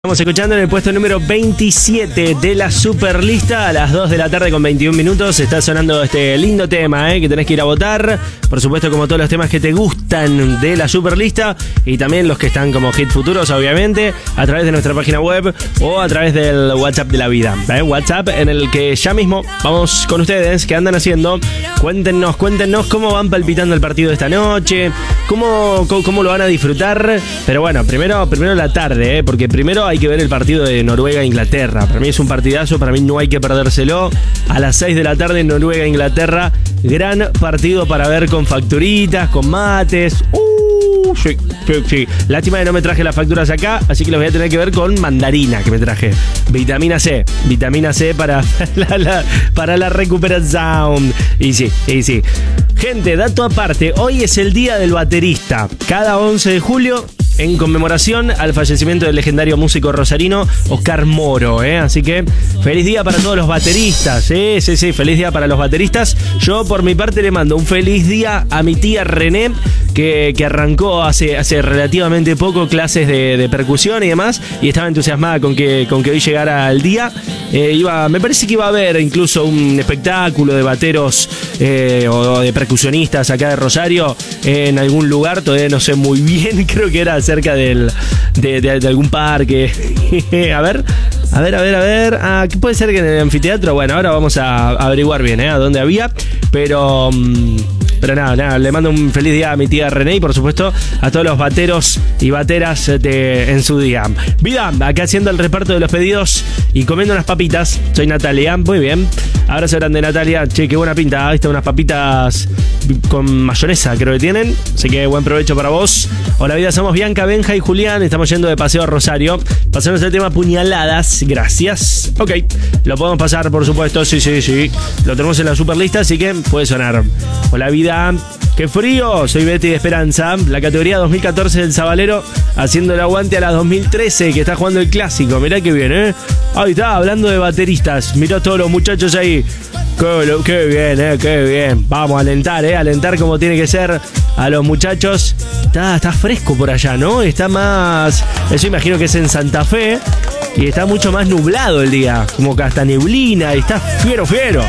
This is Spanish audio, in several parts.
Estamos escuchando en el puesto número 27 de la Superlista a las 2 de la tarde con 21 minutos. Está sonando este lindo tema, que tenés que ir a votar. Por supuesto, como todos los temas que te gustan de la Superlista y también los que están como hit futuros, obviamente, a través de nuestra página web o a través del WhatsApp de la vida. WhatsApp en el que ya mismo vamos con ustedes. ¿Qué andan haciendo? Cuéntenos cómo van palpitando el partido de esta noche, cómo lo van a disfrutar. Pero bueno, primero la tarde, porque primero hay que ver el partido de Noruega-Inglaterra. Para mí es un partidazo, para mí no hay que perdérselo. A las 6 de la tarde, Noruega-Inglaterra. Gran partido para ver con facturitas, con mates. Sí. Lástima que no me traje las facturas acá, así que los voy a tener que ver con mandarina que me traje. Vitamina C para la recuperación. Y sí. Gente, dato aparte, hoy es el día del baterista. Cada 11 de julio, en conmemoración al fallecimiento del legendario músico rosarino Oscar Moro, Así que feliz día para todos los bateristas, Sí, feliz día para los bateristas. Yo por mi parte le mando un feliz día a mi tía René, que arrancó hace relativamente poco clases de percusión y demás, y estaba entusiasmada con que hoy llegara el día. Me parece que iba a haber incluso un espectáculo de bateros o de percusionistas acá de Rosario en algún lugar, todavía no sé muy bien, creo que era cerca de algún parque. A ver. ¿Qué puede ser que en el anfiteatro? Bueno, ahora vamos a averiguar bien, a dónde había, pero nada, le mando un feliz día a mi tía René y por supuesto a todos los bateros y bateras en su día. Vida, acá haciendo el reparto de los pedidos y comiendo unas papitas. Soy Natalia, muy bien. Abrazo grande, Natalia. Che, qué buena pinta, ¿viste? Unas papitas con mayonesa creo que tienen, así que buen provecho para vos. Hola vida, somos Bianca, Benja y Julián. Estamos yendo de paseo a Rosario. Pasamos el tema puñaladas, gracias. Ok, lo podemos pasar por supuesto, sí. Lo tenemos en la Superlista, así que puede sonar. Hola vida, qué frío. Soy Betty de Esperanza, la categoría 2014 del Sabalero, haciendo el aguante a la 2013 que está jugando el clásico. Mirá qué bien, Ahí está, hablando de bateristas. Mirá todos los muchachos ahí. Qué bien. Vamos a alentar como tiene que ser a los muchachos. Está fresco por allá, ¿no? Está más... Eso imagino que es en Santa Fe. Y está mucho más nublado el día. Como que hasta neblina. Y está fiero.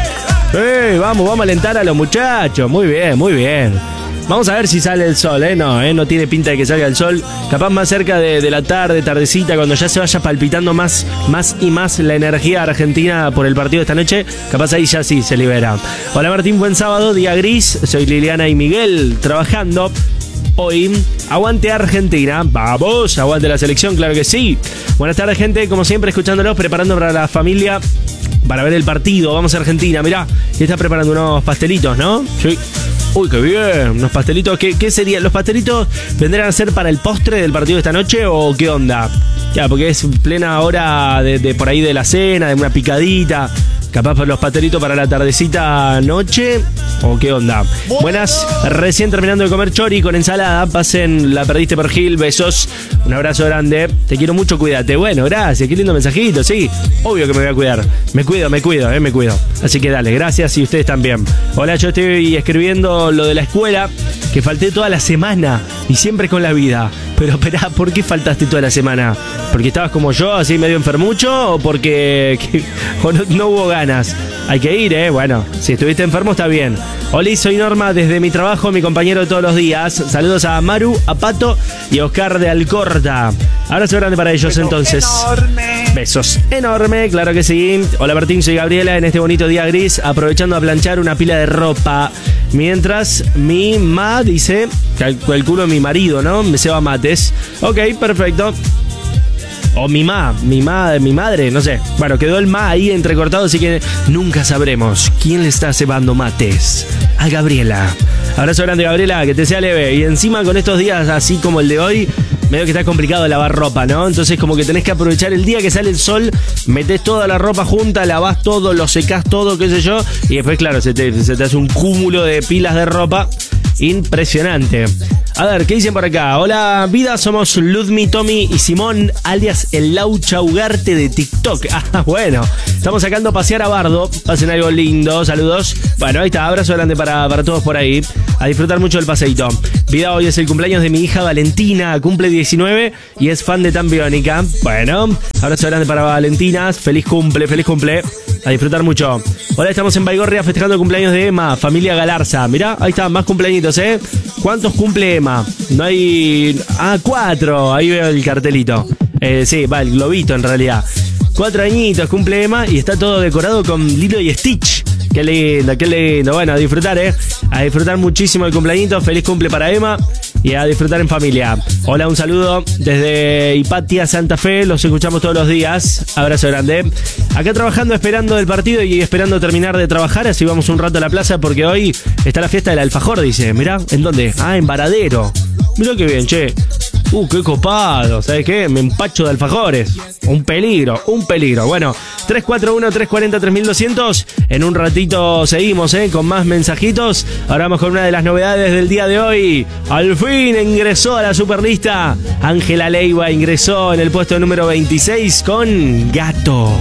Vamos a alentar a los muchachos. Muy bien. Vamos a ver si sale el sol, No tiene pinta de que salga el sol. Capaz más cerca de la tardecita, cuando ya se vaya palpitando más y más la energía argentina por el partido de esta noche. Capaz ahí ya sí se libera. Hola Martín, buen sábado, día gris. Soy Liliana y Miguel, trabajando hoy. Aguante Argentina, vamos, aguante la selección, claro que sí. Buenas tardes gente, como siempre escuchándolos, preparando para la familia, para ver el partido. Vamos a Argentina, mirá, que está preparando unos pastelitos, ¿no? Sí. Uy, qué bien, unos pastelitos. ¿Qué serían? ¿Los pastelitos vendrán a ser para el postre del partido de esta noche o qué onda? Ya, porque es plena hora de por ahí de la cena, de una picadita. Capaz los pastelitos para la tardecita noche o qué onda. Buenas, recién terminando de comer chori con ensalada. Pasen, la perdiste por Gil, besos. Un abrazo grande. Te quiero mucho, cuídate. Bueno, gracias, qué lindo mensajito, sí. Obvio que me voy a cuidar. Me cuido. Así que dale, gracias y ustedes también. Hola, yo estoy escribiendo lo de la escuela, que falté toda la semana y siempre con la vida. Pero esperá, ¿por qué faltaste toda la semana? ¿Porque estabas como yo, así medio enfermucho? ¿O porque no hubo ganas? Hay que ir, Bueno, si estuviste enfermo está bien. Hola, soy Norma desde mi trabajo, mi compañero de todos los días. Saludos a Maru, a Pato y a Oscar de Alcorta. Abrazo grande para ellos entonces. Besos enorme, claro que sí. Hola Martín, soy Gabriela en este bonito día gris, aprovechando a planchar una pila de ropa. Mientras mi ma dice, calculo mi marido, ¿no? Me ceba mates. Ok, perfecto. O mi madre, no sé. Bueno, quedó el ma ahí entrecortado, así que nunca sabremos quién le está cebando mates. A Gabriela. Abrazo grande, Gabriela, que te sea leve. Y encima con estos días así como el de hoy, medio que está complicado lavar ropa, ¿no? Entonces como que tenés que aprovechar el día que sale el sol, metés toda la ropa junta, lavás todo, lo secás todo, qué sé yo, y después, claro, se te hace un cúmulo de pilas de ropa Impresionante. A ver, ¿qué dicen por acá? Hola, vida, somos Ludmi, Tommy y Simón, alias el Laucha Ugarte de TikTok. Ah, bueno, estamos sacando a pasear a Bardo. Pasen algo lindo, saludos. Bueno, ahí está, abrazo grande para todos por ahí. A disfrutar mucho del paseíto. Vida, hoy es el cumpleaños de mi hija Valentina, cumple 19 y es fan de Tan Biónica. Bueno, abrazo grande para Valentina, feliz cumple. A disfrutar mucho. Hola, estamos en Baigorria festejando el cumpleaños de Emma, familia Galarza. Mirá, ahí está, más cumpleañitos, ¿eh? ¿Cuántos cumple Emma? No hay... 4, ahí veo el cartelito. Sí, va, el globito en realidad. 4 añitos cumple Emma y está todo decorado con Lilo y Stitch. Qué lindo. Bueno, a disfrutar, a disfrutar muchísimo el cumpleañito. Feliz cumple para Emma y a disfrutar en familia. Hola, un saludo desde Hipatia, Santa Fe. Los escuchamos todos los días. Abrazo grande. Acá trabajando, esperando el partido y esperando terminar de trabajar. Así vamos un rato a la plaza porque hoy está la fiesta del alfajor, dice. Mirá, ¿en dónde? Ah, en Varadero. Mirá qué bien, che. Qué copado, ¿sabes qué? Me empacho de alfajores. Un peligro. Bueno, 341-340-3200. En un ratito seguimos, con más mensajitos. Ahora vamos con una de las novedades del día de hoy. Al fin ingresó a la Superlista. Ángela Leiva ingresó en el puesto número 26 con Gato.